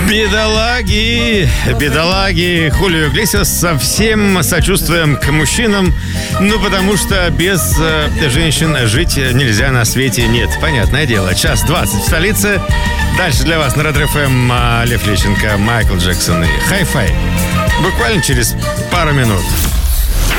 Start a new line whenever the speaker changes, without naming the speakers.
Бедолаги. Хулио Иглесиас со всем сочувствием к мужчинам. Ну, потому что без женщин жить нельзя на свете. Нет, понятное дело. 1:20 в столице. Дальше для вас на Red FM Лев Лещенко, Майкл Джексон и Hi-Fi. Буквально через пару минут.